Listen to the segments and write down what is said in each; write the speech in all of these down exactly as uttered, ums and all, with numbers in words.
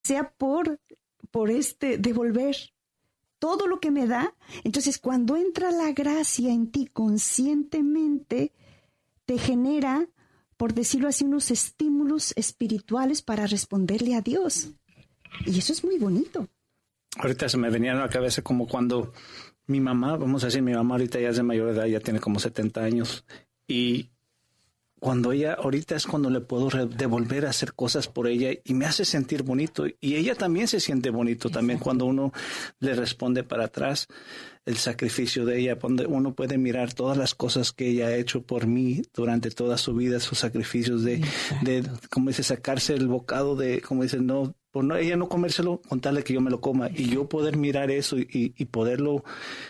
sea por, por este devolver todo lo que me da. Entonces, cuando entra la gracia en ti conscientemente, te genera, por decirlo así, unos estímulos espirituales para responderle a Dios. Y eso es muy bonito. Ahorita se me venía a la cabeza como cuando mi mamá, vamos a decir, mi mamá ahorita ya es de mayor edad, ya tiene como setenta años. Y cuando ella, ahorita es cuando le puedo re- devolver a hacer cosas por ella y me hace sentir bonito. Y ella también se siente bonito. Exacto. También cuando uno le responde para atrás el sacrificio de ella, donde uno puede mirar todas las cosas que ella ha hecho por mí durante toda su vida, sus sacrificios de, de como dice, sacarse el bocado de, como dice, no, por no, ella no comérselo, contarle que yo me lo coma. Exacto. Y yo poder mirar eso y, y, y poderlo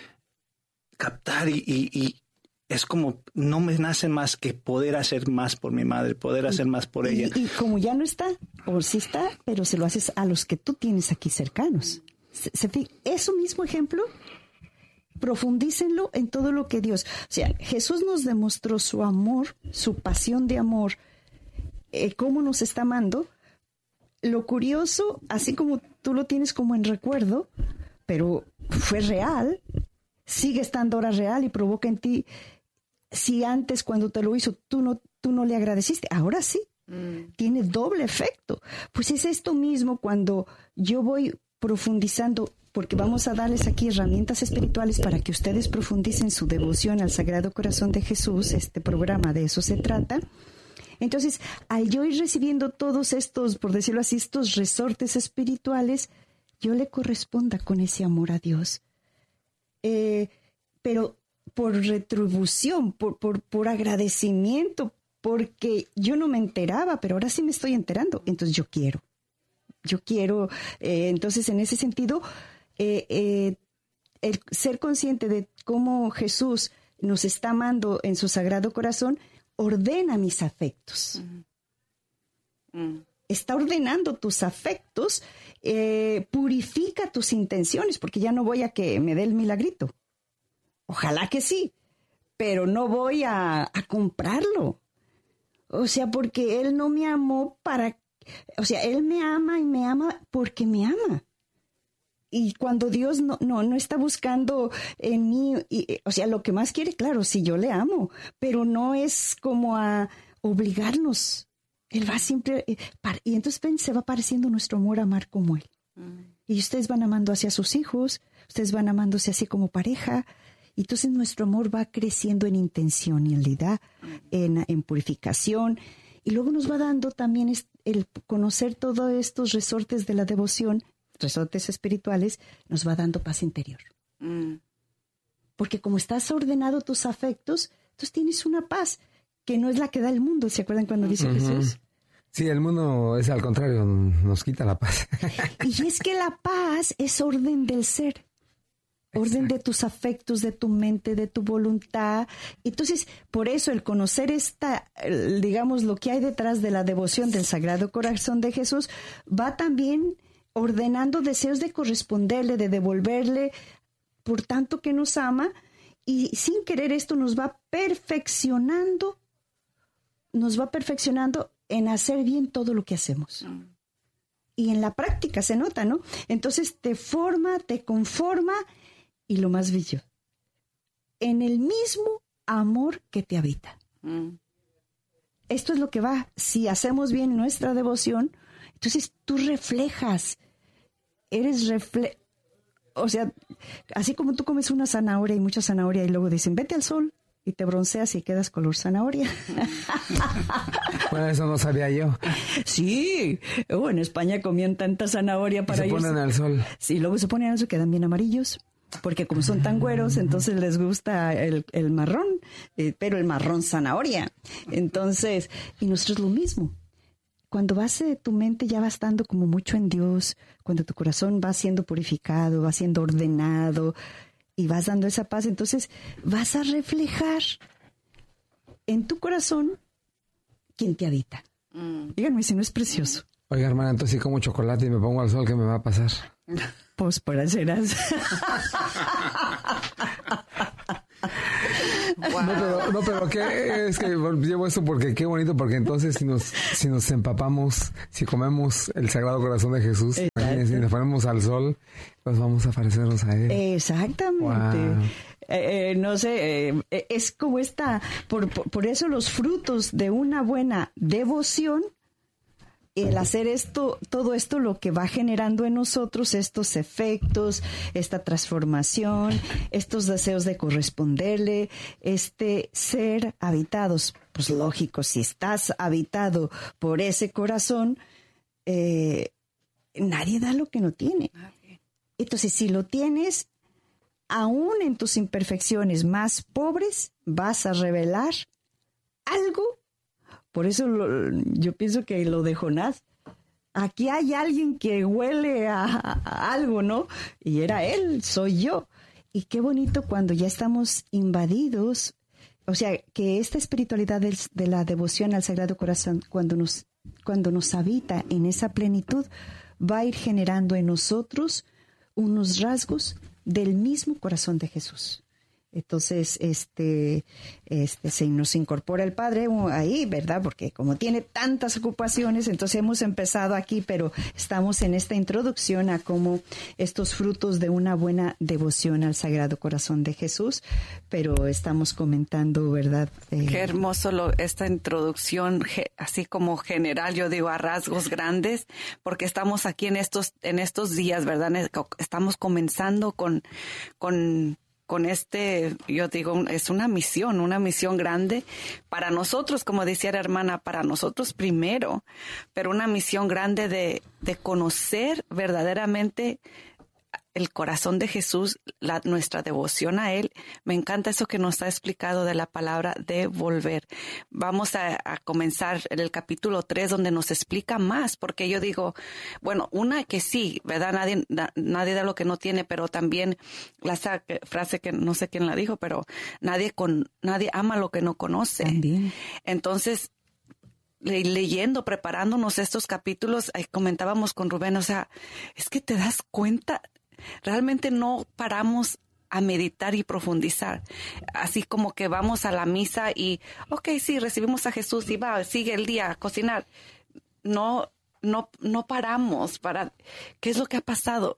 captar y, y, y es como, no me nace más que poder hacer más por mi madre, poder hacer más por ella. Y, y como ya no está, o sí está, pero se lo haces a los que tú tienes aquí cercanos. Se, se, eso mismo ejemplo, profundícenlo en todo lo que Dios... O sea, Jesús nos demostró su amor, su pasión de amor, eh, cómo nos está amando. Lo curioso, así como tú lo tienes como en recuerdo, pero fue real, sigue estando ahora real y provoca en ti... Si antes cuando te lo hizo tú no, tú no le agradeciste, ahora sí, mm. tiene doble efecto. Pues es esto mismo cuando yo voy profundizando, porque vamos a darles aquí herramientas espirituales para que ustedes profundicen su devoción al Sagrado Corazón de Jesús. Este programa de eso se trata. Entonces, al yo ir recibiendo todos estos, por decirlo así, estos resortes espirituales, yo le corresponda con ese amor a Dios. Eh, pero por retribución, por, por, por agradecimiento, porque yo no me enteraba, pero ahora sí me estoy enterando. Entonces yo quiero, yo quiero. Eh, entonces en ese sentido, eh, eh, el ser consciente de cómo Jesús nos está amando en su Sagrado Corazón, ordena mis afectos. Mm. Mm. Está ordenando tus afectos, eh, purifica tus intenciones, porque ya no voy a que me dé el milagrito. Ojalá que sí, pero no voy a, a comprarlo. O sea, porque Él no me amó para... O sea, Él me ama y me ama porque me ama. Y cuando Dios no, no, no está buscando en mí, y, o sea, lo que más quiere, claro, sí, yo le amo, pero no es como a obligarnos. Él va siempre... Y entonces ven, se va pareciendo nuestro amor a amar como Él. Mm. Y ustedes van amando hacia sus hijos, ustedes van amándose así como pareja. Y entonces nuestro amor va creciendo en intencionalidad, en, en purificación, y luego nos va dando también el conocer todos estos resortes de la devoción, resortes espirituales, nos va dando paz interior. Mm. Porque como estás ordenado tus afectos, entonces tienes una paz que no es la que da el mundo. ¿Se acuerdan cuando dice uh-huh. Jesús? Sí, el mundo es al contrario, nos quita la paz. Y es que la paz es orden del ser. Orden Exacto. De tus afectos, de tu mente, de tu voluntad. Entonces, por eso el conocer esta, digamos, lo que hay detrás de la devoción del Sagrado Corazón de Jesús, va también ordenando deseos de corresponderle, de devolverle, por tanto que nos ama, y sin querer esto nos va perfeccionando, nos va perfeccionando en hacer bien todo lo que hacemos. Mm. Y en la práctica se nota, ¿no? Entonces te forma, te conforma. Y lo más bello, en el mismo amor que te habita. Mm. Esto es lo que va, si hacemos bien nuestra devoción, entonces tú reflejas, eres refle... O sea, así como tú comes una zanahoria y mucha zanahoria y luego dicen, vete al sol y te bronceas y quedas color zanahoria. Bueno, eso no sabía yo. Sí, oh, en España comían tanta zanahoria para ellos. Se ponen al sol. Sí, luego se ponen al sol, quedan bien amarillos. Porque como son tan güeros, entonces les gusta el, el marrón, eh, pero el marrón zanahoria. Entonces, y nosotros lo mismo. Cuando vas, eh, tu mente ya va estando como mucho en Dios, cuando tu corazón va siendo purificado, va siendo ordenado y vas dando esa paz, entonces vas a reflejar en tu corazón quien te habita. Mm. Díganme si no es precioso. Oiga, hermana, entonces si como chocolate y me pongo al sol, ¿qué me va a pasar? Pues por serás. Wow. No, pero, no, pero ¿qué? Es que llevo esto porque qué bonito, porque entonces si nos, si nos empapamos, si comemos el Sagrado Corazón de Jesús, si nos ponemos al sol, pues vamos a parecernos a Él. Exactamente. Wow. Eh, eh, no sé, eh, es como esta, por, por, por eso los frutos de una buena devoción, el hacer esto, todo esto lo que va generando en nosotros estos efectos, esta transformación, estos deseos de corresponderle, este ser habitados. Pues lógico, si estás habitado por ese corazón, eh, nadie da lo que no tiene. Entonces, si lo tienes, aún en tus imperfecciones más pobres, vas a revelar algo. Por eso lo, yo pienso que lo de Jonás, aquí hay alguien que huele a, a algo, ¿no? Y era él, soy yo. Y qué bonito cuando ya estamos invadidos, o sea, que esta espiritualidad del, de la devoción al Sagrado Corazón, cuando nos, cuando nos habita en esa plenitud, va a ir generando en nosotros unos rasgos del mismo corazón de Jesús. Entonces, este, este, se nos incorpora el Padre ahí, ¿verdad? Porque como tiene tantas ocupaciones, entonces hemos empezado aquí, pero estamos en esta introducción a cómo estos frutos de una buena devoción al Sagrado Corazón de Jesús, pero estamos comentando, ¿verdad? Eh, Qué hermoso lo, esta introducción, así como general, yo digo a rasgos grandes, porque estamos aquí en estos, en estos días, ¿verdad? Estamos comenzando con, con con este, yo digo, es una misión, una misión grande para nosotros, como decía la hermana, para nosotros primero, pero una misión grande de, de conocer verdaderamente el corazón de Jesús, la, nuestra devoción a Él. Me encanta eso que nos ha explicado de la palabra devolver. Vamos a, a comenzar en el capítulo tres, donde nos explica más, porque yo digo, bueno, una que sí, ¿verdad? Nadie, na, nadie da lo que no tiene, pero también la frase que no sé quién la dijo, pero nadie con nadie ama lo que no conoce. También. Entonces, le, leyendo, preparándonos estos capítulos, eh, comentábamos con Rubén, o sea, es que te das cuenta. Realmente no paramos a meditar y profundizar. Así como que vamos a la misa y, ok, sí, recibimos a Jesús y va, sigue el día a cocinar. No, no, no paramos para, ¿qué es lo que ha pasado?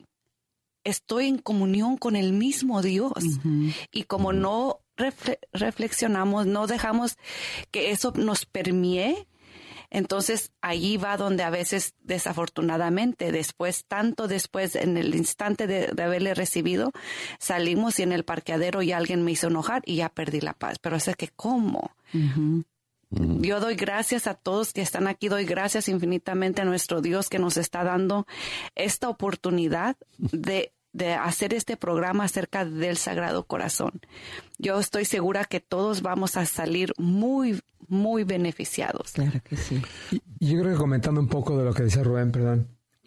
Estoy en comunión con el mismo Dios. Uh-huh. Y como no refle- reflexionamos, no dejamos que eso nos permee, entonces, allí va donde a veces, desafortunadamente, después, tanto después, en el instante de, de haberle recibido, salimos y en el parqueadero ya alguien me hizo enojar y ya perdí la paz. Pero es que, ¿cómo? Uh-huh. Uh-huh. Yo doy gracias a todos que están aquí, doy gracias infinitamente a nuestro Dios que nos está dando esta oportunidad de de hacer este programa acerca del Sagrado Corazón. Yo estoy segura que todos vamos a salir muy, muy beneficiados. Claro que sí. Y, y yo creo que comentando un poco de lo que dice Rubén, perdón.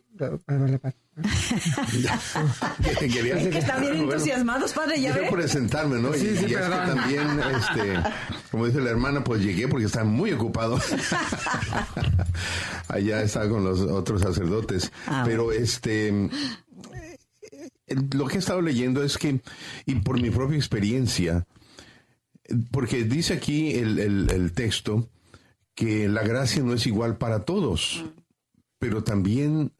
Quería, es que están bien entusiasmados, padre, ya ve. presentarme, ¿no? Sí, y sí, y es que también, este, como dice la hermana, pues llegué porque estaba muy ocupado. Allá estaba con los otros sacerdotes. Ah, pero este... Lo que he estado leyendo es que, y por mi propia experiencia, porque dice aquí el, el, el texto que la gracia no es igual para todos, pero también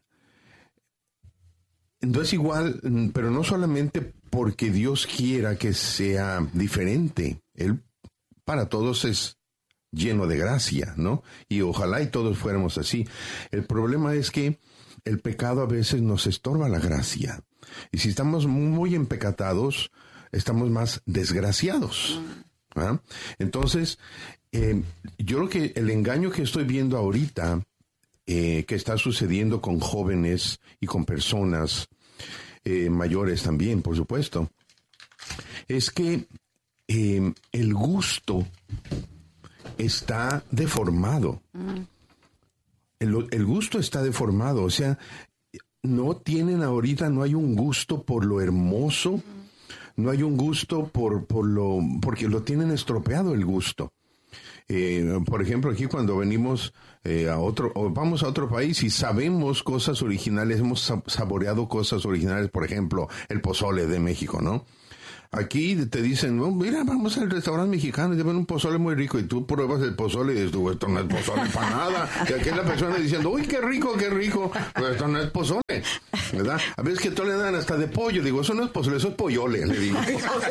no es igual, pero no solamente porque Dios quiera que sea diferente, Él para todos es lleno de gracia, ¿no? Y ojalá y todos fuéramos así. El problema es que el pecado a veces nos estorba la gracia. Y si estamos muy empecatados, estamos más desgraciados. ¿Ah? Entonces, eh, yo creo que el engaño que estoy viendo ahorita, eh, que está sucediendo con jóvenes y con personas eh, mayores también, por supuesto, es que eh, el gusto está deformado. El, el gusto está deformado, o sea, no tienen ahorita, no hay un gusto por lo hermoso, no hay un gusto por, por lo, porque lo tienen estropeado el gusto. Eh, por ejemplo, aquí cuando venimos eh, a otro, o vamos a otro país y sabemos cosas originales, hemos saboreado cosas originales, por ejemplo, el pozole de México, ¿no? Aquí te dicen, oh, mira, vamos al restaurante mexicano y te ven un pozole muy rico y tú pruebas el pozole y dices, tú, esto no es pozole para nada. Y aquí la persona diciendo, uy, qué rico, qué rico, pero esto no es pozole, ¿verdad? A veces que todo le dan hasta de pollo. Digo, eso no es pozole, eso es pollole, le digo.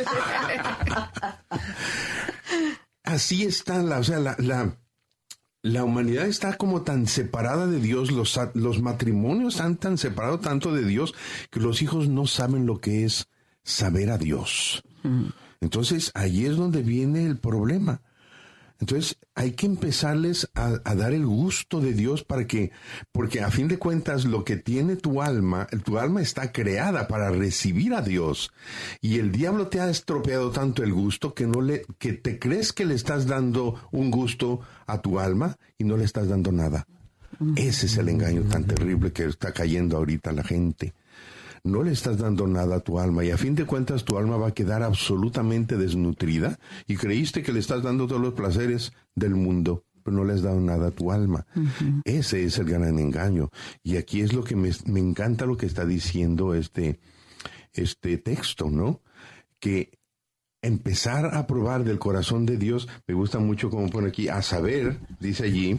Así está la, o sea, la, la, la humanidad está como tan separada de Dios, los, los matrimonios están tan separados tanto de Dios que los hijos no saben lo que es saber a Dios. Mm. Entonces, ahí es donde viene el problema. Entonces, hay que empezarles a, a dar el gusto de Dios para que, porque a fin de cuentas, lo que tiene tu alma, tu alma está creada para recibir a Dios. Y el diablo te ha estropeado tanto el gusto que no le, que te crees que le estás dando un gusto a tu alma y no le estás dando nada. Mm. Ese es el engaño tan terrible que está cayendo ahorita la gente. No le estás dando nada a tu alma y a fin de cuentas tu alma va a quedar absolutamente desnutrida y creíste que le estás dando todos los placeres del mundo, pero no le has dado nada a tu alma. Uh-huh. Ese es el gran engaño. Y aquí es lo que me, me encanta lo que está diciendo este, este texto, ¿no? Que empezar a probar del corazón de Dios, me gusta mucho como pone aquí, a saber, dice allí.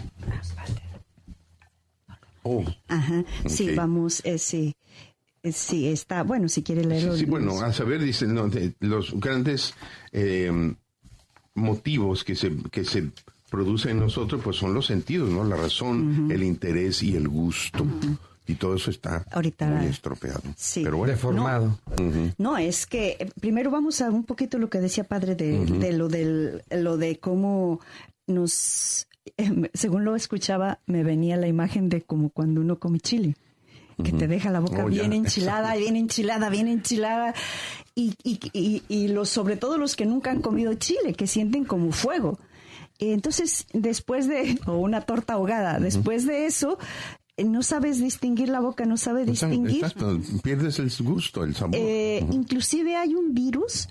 Oh. Ajá, okay. Sí, vamos, eh, sí. Sí, está, bueno, si quiere leerlo. Sí, sí, bueno, a saber, dice, no, de, los grandes eh, motivos que se, que se producen en nosotros, pues son los sentidos, ¿no? La razón, uh-huh. el interés y el gusto. Uh-huh. Y todo eso está ahorita muy estropeado. Sí. Pero bueno. Deformado. No, uh-huh. no, es que primero vamos a un poquito lo que decía padre de, uh-huh. de lo del, lo de cómo nos, eh, según lo escuchaba, me venía la imagen de como cuando uno come chile. Que te deja la boca oh, bien enchilada, bien enchilada, bien enchilada. Y, y, y, y los, sobre todo los que nunca han comido chile, que sienten como fuego. Entonces, después de, o una torta ahogada, uh-huh. después de eso, no sabes distinguir la boca, no sabes distinguir. Exacto, pierdes el gusto, el sabor. Eh, uh-huh. Inclusive hay un virus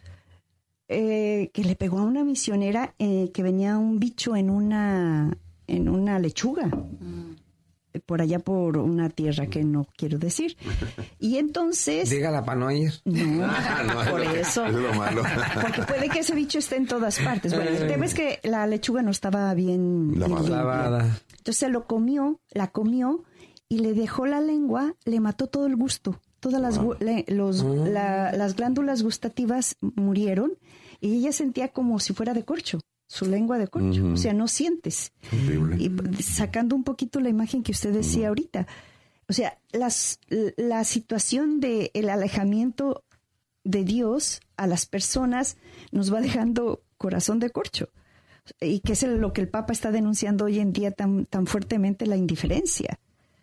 eh, que le pegó a una misionera eh, que venía un bicho en una, en una lechuga. Uh-huh. Por allá por una tierra que no quiero decir. Y entonces... Dígala para no ir. No, ah, no por es eso. Es lo malo. Porque puede que ese bicho esté en todas partes. Bueno, el tema es que la lechuga no estaba bien lavada. lavada. Entonces se lo comió, la comió y le dejó la lengua, le mató todo el gusto. Todas las, wow. le, los, uh. la, las glándulas gustativas murieron y ella sentía como si fuera de corcho. Su lengua de corcho, uh-huh. o sea, no sientes. Horrible. Y sacando un poquito la imagen que usted decía uh-huh. ahorita, o sea, las, la situación de el alejamiento de Dios a las personas nos va dejando corazón de corcho. Y que es lo que el Papa está denunciando hoy en día tan, tan fuertemente, la indiferencia.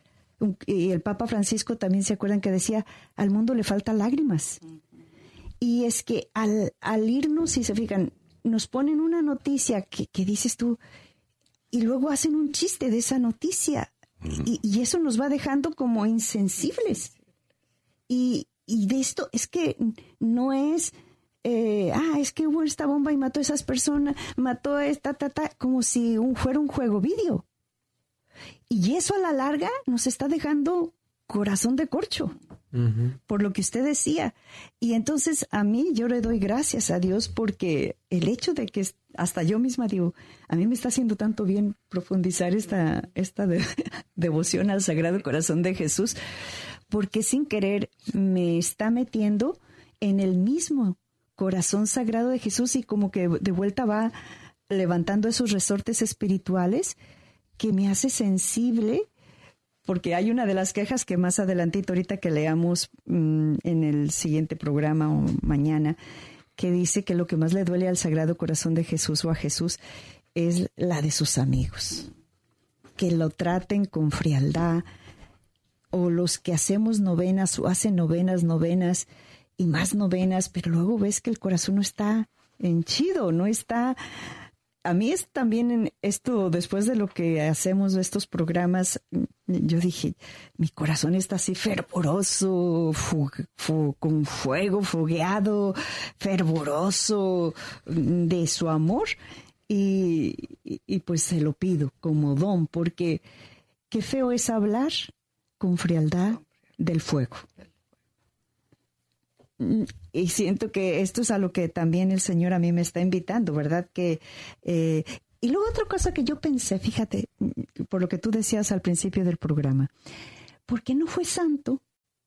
Y el Papa Francisco también se acuerdan que decía, al mundo le faltan lágrimas. Uh-huh. Y es que al, al irnos, si se fijan, nos ponen una noticia que, que dices tú y luego hacen un chiste de esa noticia uh-huh. y, y eso nos va dejando como insensibles y, y de esto es que no es eh, ah, es que hubo esta bomba y mató a esas personas, mató a esta, ta, ta, como si un, fuera un juego vídeo y eso a la larga nos está dejando corazón de corcho. Uh-huh. Por lo que usted decía. Y entonces a mí yo le doy gracias a Dios porque el hecho de que hasta yo misma digo, a mí me está haciendo tanto bien profundizar esta, esta de, devoción al Sagrado Corazón de Jesús, porque sin querer me está metiendo en el mismo corazón sagrado de Jesús y como que de vuelta va levantando esos resortes espirituales que me hace sensible. Porque hay una de las quejas que más adelantito, ahorita que leamos mmm, en el siguiente programa o mañana, que dice que lo que más le duele al Sagrado Corazón de Jesús o a Jesús es la de sus amigos. Que lo traten con frialdad, o los que hacemos novenas o hacen novenas, novenas y más novenas, pero luego ves que el corazón no está henchido, no está... A mí es también en esto, después de lo que hacemos de estos programas, yo dije, mi corazón está así fervoroso, fu, fu, con fuego, fogueado, fervoroso de su amor. Y, y, y pues se lo pido como don, porque qué feo es hablar con frialdad del fuego. Y siento que esto es a lo que también el Señor a mí me está invitando, ¿verdad? Que eh, y luego otra cosa que yo pensé, fíjate, por lo que tú decías al principio del programa, ¿por qué no fue santo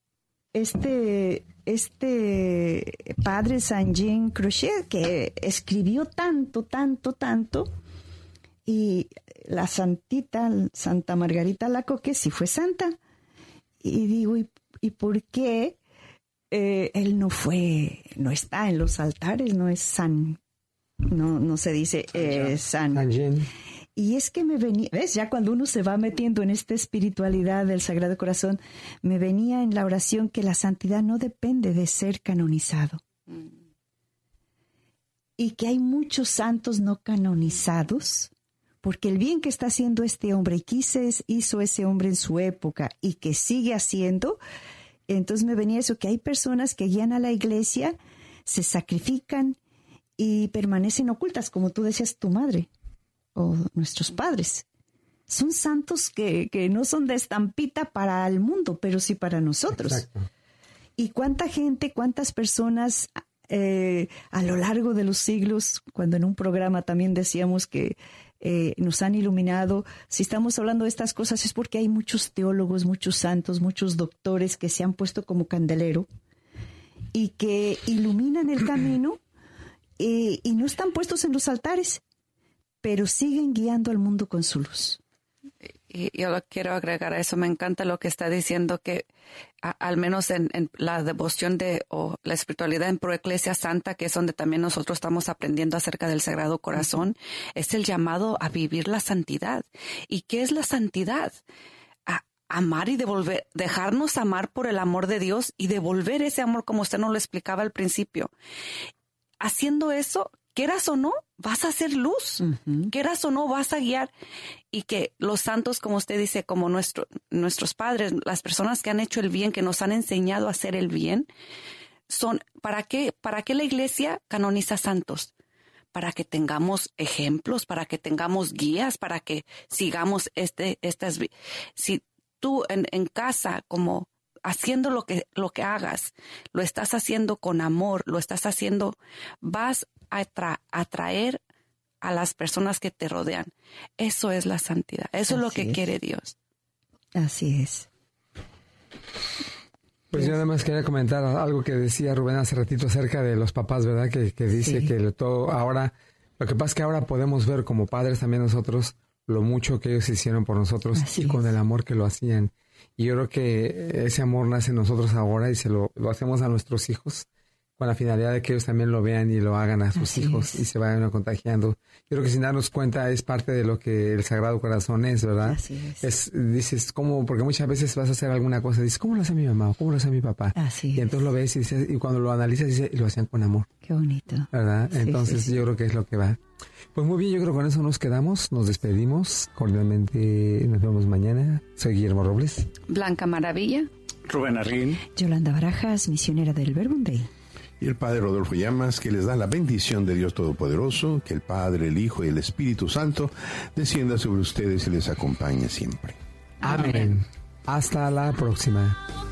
este, este padre Saint-Jean Crochet, que escribió tanto, tanto, tanto, y la santita, Santa Margarita Alacoque, sí fue santa? Y digo, ¿y, y por qué eh, él no fue, no está en los altares, no es san, no, no se dice eh, san? Saint-Jean. Y es que me venía, ¿ves? Ya cuando uno se va metiendo en esta espiritualidad del Sagrado Corazón, me venía en la oración que la santidad no depende de ser canonizado. Mm. Y que hay muchos santos no canonizados, porque el bien que está haciendo este hombre, y que hizo ese hombre en su época, y que sigue haciendo, entonces me venía eso, que hay personas que guían a la iglesia, se sacrifican y permanecen ocultas, como tú decías, tu madre o nuestros padres. Son santos que, que no son de estampita para el mundo, pero sí para nosotros. Exacto. Y cuánta gente, cuántas personas eh, a lo largo de los siglos, cuando en un programa también decíamos que eh, nos han iluminado, si estamos hablando de estas cosas es porque hay muchos teólogos, muchos santos, muchos doctores que se han puesto como candelero y que iluminan el camino eh, y no están puestos en los altares, pero siguen guiando al mundo con su luz. Y yo lo quiero agregar a eso. Me encanta lo que está diciendo, que a, al menos en, en la devoción de o la espiritualidad en Proeclesia Santa, que es donde también nosotros estamos aprendiendo acerca del Sagrado Corazón, uh-huh. es el llamado a vivir la santidad. ¿Y qué es la santidad? A amar y devolver, dejarnos amar por el amor de Dios y devolver ese amor como usted nos lo explicaba al principio. Haciendo eso, quieras o no, vas a hacer luz. Uh-huh. Quieras o no, vas a guiar. Y que los santos, como usted dice, como nuestro, nuestros padres, las personas que han hecho el bien, que nos han enseñado a hacer el bien, son, ¿para qué, para qué la iglesia canoniza santos? Para que tengamos ejemplos, para que tengamos guías, para que sigamos este, estas, si tú en, en casa, como haciendo lo que, lo que hagas, lo estás haciendo con amor, lo estás haciendo, vas a tra- atraer a las personas que te rodean. Eso es la santidad. Eso Así es lo que es. quiere Dios. Así es. Pues yo nada más quería comentar algo que decía Rubén hace ratito acerca de los papás, ¿verdad? Que, que dice sí. que todo ahora, lo que pasa es que ahora podemos ver como padres también nosotros lo mucho que ellos hicieron por nosotros Así y con es. el amor que lo hacían. Y yo creo que ese amor nace en nosotros ahora y se lo, lo hacemos a nuestros hijos con la finalidad de que ellos también lo vean y lo hagan a sus Así hijos es. y se vayan contagiando. Yo creo que sin darnos cuenta es parte de lo que el Sagrado Corazón es, ¿verdad? Así es. es dices, ¿cómo? Porque muchas veces vas a hacer alguna cosa y dices, ¿cómo lo hace mi mamá? ¿Cómo lo hace mi papá? Así y entonces es. lo ves y, dices, y cuando lo analizas dices, y lo hacían con amor. Qué bonito. ¿Verdad? Sí, entonces sí, sí. yo creo que es lo que va. Pues muy bien, yo creo que con eso nos quedamos, nos despedimos. Cordialmente nos vemos mañana. Soy Guillermo Robles. Blanca Maravilla. Rubén Arrín. Yolanda Barajas, misionera del Verbum Dei. Y el Padre Rodolfo Llamas, que les da la bendición de Dios Todopoderoso, que el Padre, el Hijo y el Espíritu Santo descienda sobre ustedes y les acompañe siempre. Amén. Amén. Hasta la próxima.